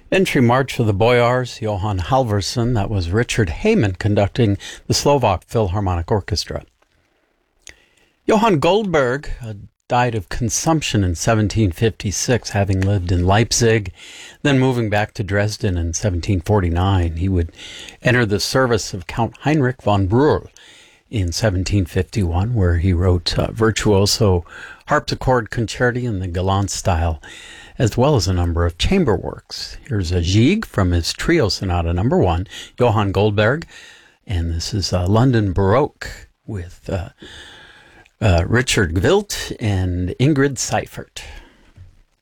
Entry March for the Boyars, Johann Halvorsen. That was Richard Heyman conducting the Slovak Philharmonic Orchestra. Johann Goldberg died of consumption in 1756, having lived in Leipzig, then moving back to Dresden in 1749. He would enter the service of Count Heinrich von Brühl in 1751, where he wrote virtuoso harpsichord concerti in the galant style, as well as a number of chamber works. Here's a Gigue from his Trio Sonata No. 1, Johann Goldberg, and this is London Baroque with Richard Gwilt and Ingrid Seifert.